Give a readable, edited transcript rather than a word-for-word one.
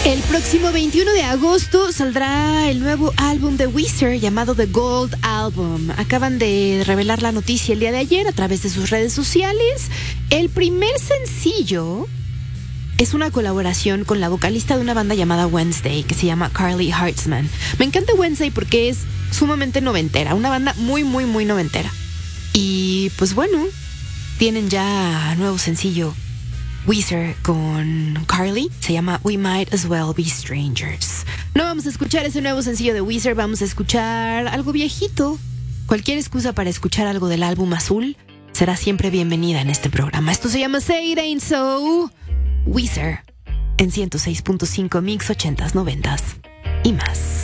El próximo 21 de agosto saldrá el nuevo álbum de Weezer llamado The Gold Album. Acaban de revelar la noticia el día de ayer a través de sus redes sociales. El primer sencillo es una colaboración con la vocalista de una banda llamada Wednesday, que se llama Carly Hartzman. Me encanta Wednesday porque es sumamente noventera, una banda muy, muy, muy noventera. Y pues bueno, tienen ya nuevo sencillo Weezer con Carly, se llama We Might As Well Be Strangers. No vamos a escuchar ese nuevo sencillo de Weezer, vamos a escuchar algo viejito. Cualquier excusa para escuchar algo del álbum azul será siempre bienvenida en este programa. Esto se llama Say It Ain't So, Weezer, en 106.5 Mix 80s, 90s y más.